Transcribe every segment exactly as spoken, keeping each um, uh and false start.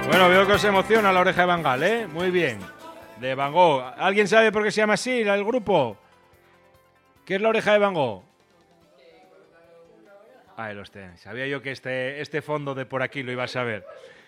Bueno, veo que os emociona la oreja de Van Gaal, ¿eh? Muy bien. De Van Gogh. ¿Alguien sabe por qué se llama así el grupo? ¿Qué es la oreja de Van Gogh? Ahí los tenéis. Sabía yo que este, este fondo de por aquí lo iba a saber.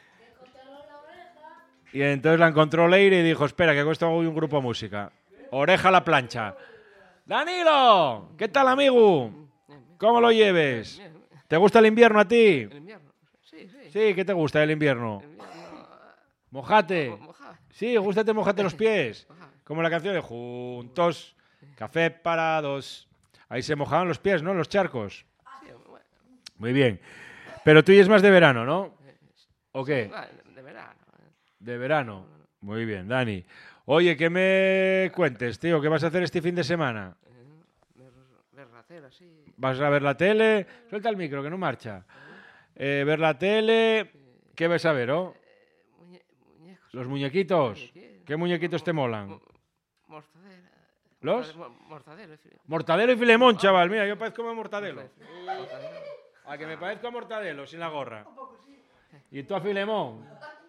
Y entonces la encontró Leire y dijo, espera, que esto hago un grupo de música. Oreja a la plancha. ¡Danilo! ¿Qué tal, amigo? ¿Cómo lo lleves? ¿Te gusta el invierno a ti? ¿El invierno? Sí, sí. Sí, ¿qué te gusta el invierno? El invierno... Mojate. Mo- mojar. Sí, gústate, mojate los pies. Mojar. Como la canción de Juntos, café para dos. Ahí se mojaban los pies, ¿no? Los charcos. Sí, bueno, Muy bien. Pero tú y es más de verano, ¿no? ¿O qué? bueno, de verano. eh. De verano. Muy bien, Dani. Oye, ¿qué me cuentes, tío? ¿Qué vas a hacer este fin de semana? Eh, Ver, ver la tele así. ¿Vas a ver la tele? Suelta el micro, que no marcha. Eh, ver la tele... ¿Qué vas a ver, oh? Muñe- muñecos. Los muñequitos. Muñequitos. ¿Qué muñequitos te molan? Mo- Mortadela. ¿Los? Mortade- mo- Mortadelo y fili- Mortadelo y Filemón, chaval. Mira, yo parezco a Mortadelo. Mortadelo. A que me parezco a Mortadelo, sin la gorra. Y tú a Filemón.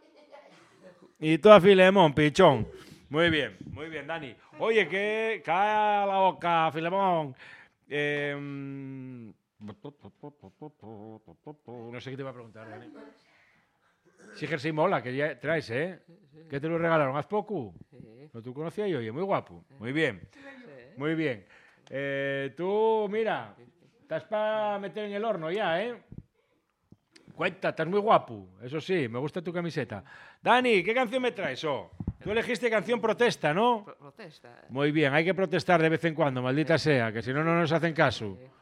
Y tú a Filemón, pichón. Muy bien, muy bien, Dani. Oye, que cae la boca, Filemón. Eh, mm, no sé qué te iba a preguntar, Dani. Sí, Jersey mola, que ya traes, ¿eh? ¿Qué te lo regalaron? ¿Haz poco? Sí, ¿No tú conocías yo? Oye, muy guapo. Muy bien, sí. muy bien. Eh, tú, mira, estás para meter en el horno ya, ¿eh? Cuenta, estás muy guapo. Eso sí, me gusta tu camiseta. Dani, ¿qué canción me traes? Oh, tú elegiste canción protesta, ¿no? Pro- protesta. eh. Muy bien, hay que protestar de vez en cuando, maldita sea, que si no, no nos hacen caso. Sí.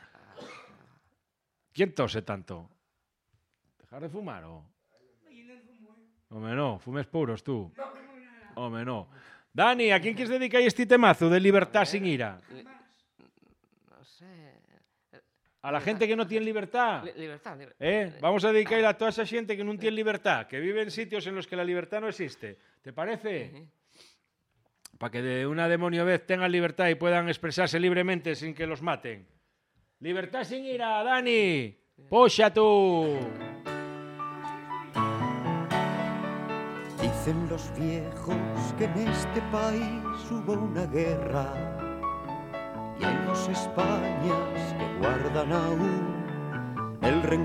¿Quién tose tanto? ¿Dejar de fumar o...? Home, no, fumes puros tú. Home, no. Dani, ¿a quién quieres dedicar este temazo de libertad sin ira? Li- No sé. A la gente que no tiene libertad. Li- libertad. liber- ¿Eh? Vamos a dedicar a toda esa gente que no tiene libertad, que vive en sitios en los que la libertad no existe. ¿Te parece? Ujú. Para que de una demonio vez tengan libertad y puedan expresarse libremente sin que los maten. Libertad sin ira, Dani. Poxa tú. Dicen los viejos que en este país hubo una guerra y hay dos Españas que guardan aún el rencor.